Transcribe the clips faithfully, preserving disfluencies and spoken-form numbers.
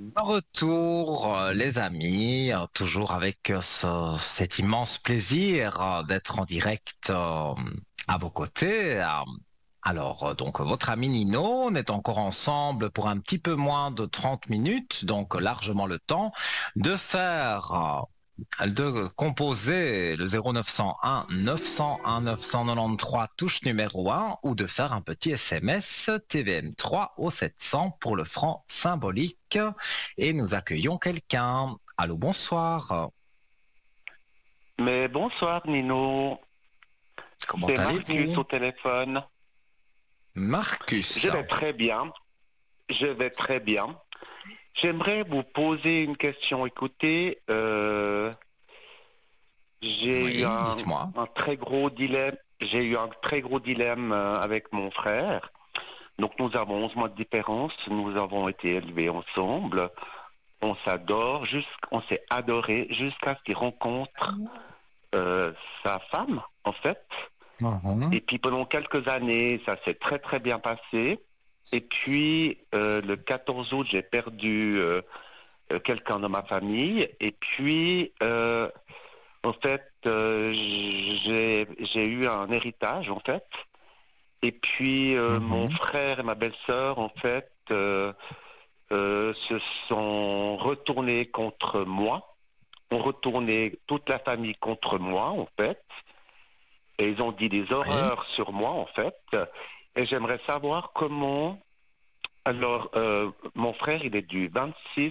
De retour, euh, les amis, euh, toujours avec euh, ce- cet immense plaisir euh, d'être en direct euh, à vos côtés. Euh, Alors, euh, donc, votre ami Nino, on est encore ensemble pour un petit peu moins de trente minutes, donc largement le temps de faire euh, de composer le zéro neuf cent un neuf cent un neuf cent quatre-vingt-treize touche numéro un ou de faire un petit S M S T V M trois au sept cents pour le franc symbolique. Et nous accueillons quelqu'un. Allô, bonsoir. Mais bonsoir Nino, Comment c'est Marcus allez-vous? au téléphone. Marcus. Je vais très bien, je vais très bien. J'aimerais vous poser une question. Écoutez, euh, j'ai eu Oui, un, dites-moi. un très gros dilemme. J'ai eu un très gros dilemme euh, avec mon frère. Donc nous avons onze mois de différence. Nous avons été élevés ensemble. On s'adore, jusqu'- on s'est adoré jusqu'à ce qu'il rencontre euh, sa femme, en fait. Mhm. Et puis pendant quelques années, ça s'est très très bien passé. Et puis euh, le quatorze août, j'ai perdu euh, euh, quelqu'un de ma famille. Et puis euh, en fait, euh, j'ai j'ai eu un héritage en fait. Et puis euh, mon Mhm. frère et ma belle-sœur en fait euh, euh, se sont retournés contre moi. Ont retourné toute la famille contre moi en fait. Et ils ont dit des Oui. horreurs sur moi, en fait. Et j'aimerais savoir comment... Alors, euh, mon frère, il est du vingt-six,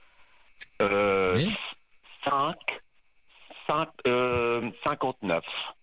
euh, Oui. cinq, cinq, euh, cinquante-neuf.